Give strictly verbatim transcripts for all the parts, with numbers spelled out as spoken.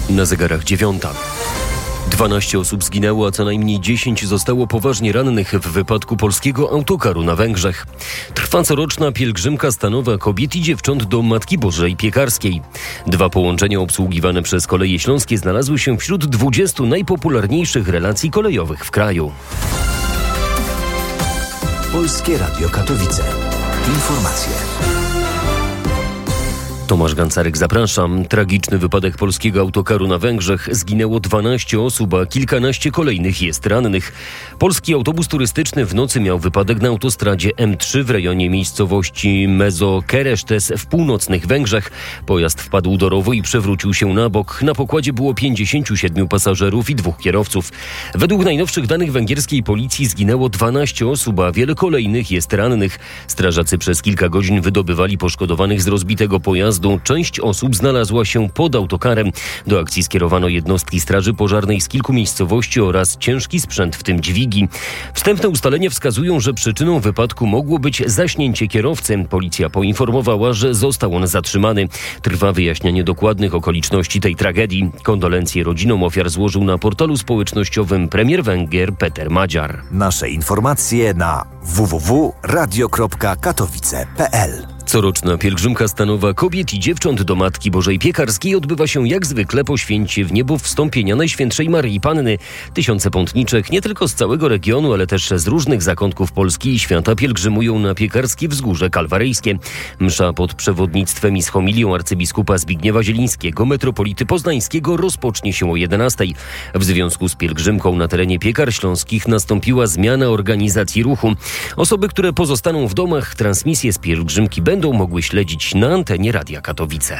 Na zegarach dziewiąta. dwanaście osób zginęło, a co najmniej dziesięć zostało poważnie rannych w wypadku polskiego autokaru na Węgrzech. Trwa coroczna pielgrzymka stanowa kobiet i dziewcząt do Matki Bożej Piekarskiej. Dwa połączenia obsługiwane przez Koleje Śląskie znalazły się wśród dwudziestu najpopularniejszych relacji kolejowych w kraju. Polskie Radio Katowice. Informacje. Tomasz Gancarek, zapraszam. Tragiczny wypadek polskiego autokaru na Węgrzech. Zginęło dwanaście osób, a kilkanaście kolejnych jest rannych. Polski autobus turystyczny w nocy miał wypadek na autostradzie M trzy w rejonie miejscowości Mezokeresztes w północnych Węgrzech. Pojazd wpadł do rowu i przewrócił się na bok. Na pokładzie było pięćdziesięciu siedmiu pasażerów i dwóch kierowców. Według najnowszych danych węgierskiej policji zginęło dwanaście osób, a wiele kolejnych jest rannych. Strażacy przez kilka godzin wydobywali poszkodowanych z rozbitego pojazdu. Część osób znalazła się pod autokarem. Do akcji skierowano jednostki Straży Pożarnej z kilku miejscowości oraz ciężki sprzęt, w tym dźwigi. Wstępne ustalenia wskazują, że przyczyną wypadku mogło być zaśnięcie kierowcy. Policja poinformowała, że został on zatrzymany. Trwa wyjaśnianie dokładnych okoliczności tej tragedii. Kondolencje rodzinom ofiar złożył na portalu społecznościowym premier Węgier Peter Madziar. Nasze informacje na w w w kropka radio kropka katowice kropka p l. Coroczna pielgrzymka stanowa kobiet i dziewcząt do Matki Bożej Piekarskiej odbywa się jak zwykle po święcie w niebo wstąpienia Najświętszej Maryi Panny. Tysiące pątniczek nie tylko z całego regionu, ale też z różnych zakątków Polski i świata pielgrzymują na Piekarskie Wzgórze Kalwaryjskie. Msza pod przewodnictwem i z homilią arcybiskupa Zbigniewa Zielińskiego, metropolity poznańskiego, rozpocznie się o jedenastej. W związku z pielgrzymką na terenie Piekar Śląskich nastąpiła zmiana organizacji ruchu. Osoby, które pozostaną w domach, transmisję z pielgrzymki będą będą mogły śledzić na antenie Radia Katowice.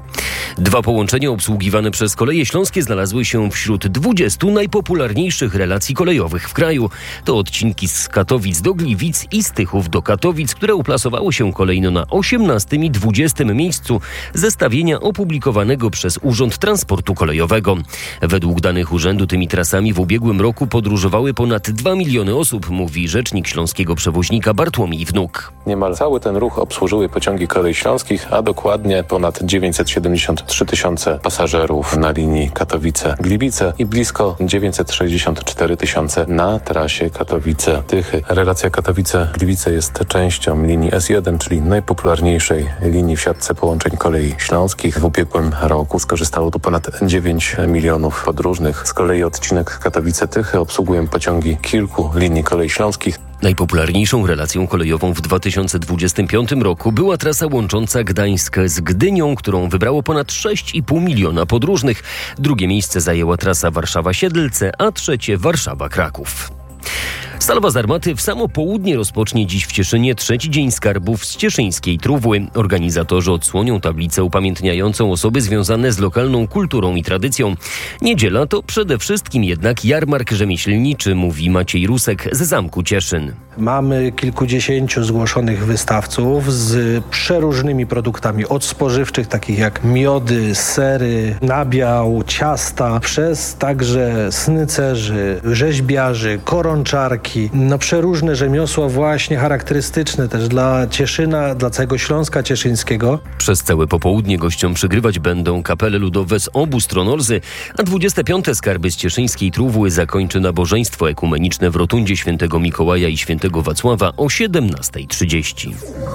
Dwa połączenia obsługiwane przez Koleje Śląskie znalazły się wśród dwudziestu najpopularniejszych relacji kolejowych w kraju. To odcinki z Katowic do Gliwic i z Tychów do Katowic, które uplasowały się kolejno na osiemnastym i dwudziestym miejscu zestawienia opublikowanego przez Urząd Transportu Kolejowego. Według danych urzędu tymi trasami w ubiegłym roku podróżowały ponad dwa miliony osób, mówi rzecznik śląskiego przewoźnika Bartłomiej Wnuk. Niemal cały ten ruch obsłużyły pociągi Kolei Śląskich, a dokładnie ponad dziewięćset siedemdziesiąt trzy tysiące pasażerów na linii Katowice-Gliwice i blisko dziewięćset sześćdziesiąt cztery tysiące na trasie Katowice-Tychy. Relacja Katowice-Gliwice jest częścią linii S jeden, czyli najpopularniejszej linii w siatce połączeń Kolei Śląskich. W ubiegłym roku skorzystało tu ponad dziewięć milionów podróżnych. Z kolei odcinek Katowice-Tychy obsługują pociągi kilku linii Kolei Śląskich. Najpopularniejszą relacją kolejową w dwa tysiące dwudziestym piątym roku była trasa łącząca Gdańsk z Gdynią, którą wybrało ponad sześć i pół miliona podróżnych. Drugie miejsce zajęła trasa Warszawa-Siedlce, a trzecie Warszawa-Kraków. Salwa z armaty w samo południe rozpocznie dziś w Cieszynie trzeci dzień skarbów z cieszyńskiej Trówły. Organizatorzy odsłonią tablicę upamiętniającą osoby związane z lokalną kulturą i tradycją. Niedziela to przede wszystkim jednak jarmark rzemieślniczy, mówi Maciej Rusek z Zamku Cieszyn. Mamy kilkudziesięciu zgłoszonych wystawców z przeróżnymi produktami od spożywczych, takich jak miody, sery, nabiał, ciasta, przez także snycerzy, rzeźbiarzy, koronczarki. No przeróżne rzemiosła właśnie charakterystyczne też dla Cieszyna, dla całego Śląska Cieszyńskiego. Przez całe popołudnie gościom przygrywać będą kapele ludowe z obu stron Olzy, a dwudzieste piąte skarby z cieszyńskiej Trówły zakończy nabożeństwo ekumeniczne w rotundzie Świętego Mikołaja i Świętego Wacława o siedemnasta trzydzieści.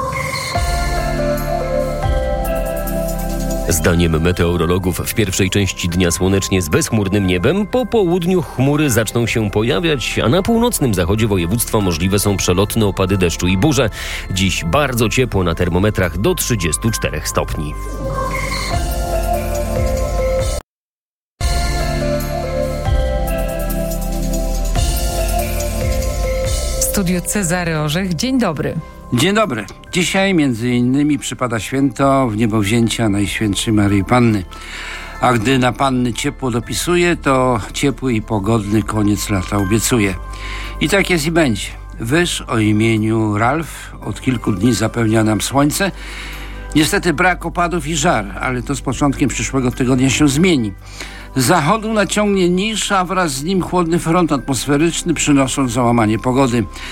Zdaniem meteorologów w pierwszej części dnia słonecznie z bezchmurnym niebem, po południu chmury zaczną się pojawiać, a na północnym zachodzie województwa możliwe są przelotne opady deszczu i burze. Dziś bardzo ciepło, na termometrach do trzydziestu czterech stopni. Studio Cezary Orzech. Dzień dobry. Dzień dobry. Dzisiaj między innymi przypada święto Wniebowzięcia Najświętszej Maryi Panny. A gdy na Panny ciepło dopisuje, to ciepły i pogodny koniec lata obiecuje. I tak jest i będzie. Wyż o imieniu Ralf od kilku dni zapewnia nam słońce. Niestety brak opadów i żar, ale to z początkiem przyszłego tygodnia się zmieni. Z zachodu naciągnie niż, a wraz z nim chłodny front atmosferyczny, przynosząc załamanie pogody.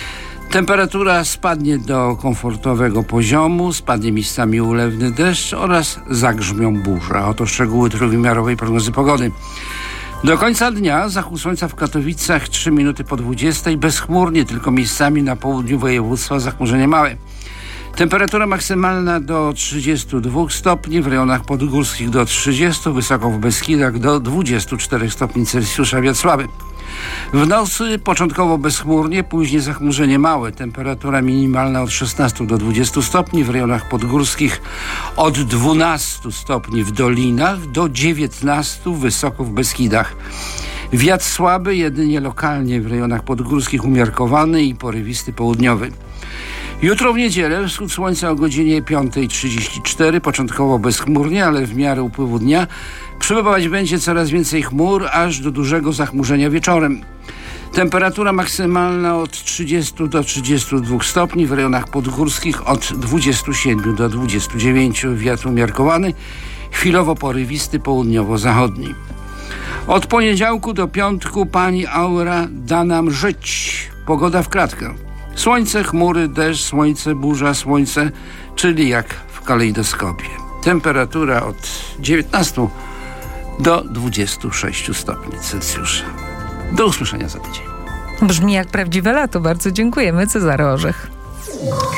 Temperatura spadnie do komfortowego poziomu, spadnie miejscami ulewny deszcz oraz zagrzmią burze. Oto szczegóły trójwymiarowej prognozy pogody. Do końca dnia zachód słońca w Katowicach trzy minuty po dwudziestej, bezchmurnie, tylko miejscami na południu województwa zachmurzenie małe. Temperatura maksymalna do trzydziestu dwóch stopni, w rejonach podgórskich do trzydziestu, wysoko w Beskidach do dwudziestu czterech stopni Celsjusza, wiatr słaby. W nocy początkowo bezchmurnie, później zachmurzenie małe. Temperatura minimalna od szesnastu do dwudziestu stopni, w rejonach podgórskich od dwunastu stopni w dolinach do dziewiętnastu wysoko w Beskidach. Wiatr słaby, jedynie lokalnie w rejonach podgórskich umiarkowany i porywisty południowy. Jutro w niedzielę wschód słońca o godzinie piątej trzydzieści cztery, początkowo bezchmurnie, ale w miarę upływu dnia przybywać będzie coraz więcej chmur, aż do dużego zachmurzenia wieczorem. Temperatura maksymalna od trzydziestu do trzydziestu dwóch stopni, w rejonach podgórskich od dwudziestu siedmiu do dwudziestu dziewięciu, wiatr umiarkowany, chwilowo porywisty południowo-zachodni. Od poniedziałku do piątku pani aura da nam żyć. Pogoda w kratkę. Słońce, chmury, deszcz, słońce, burza, słońce, czyli jak w kalejdoskopie. Temperatura od dziewiętnastu do dwudziestu sześciu stopni Celsjusza. Do usłyszenia za tydzień. Brzmi jak prawdziwe lato. Bardzo dziękujemy, Cezary Orzech.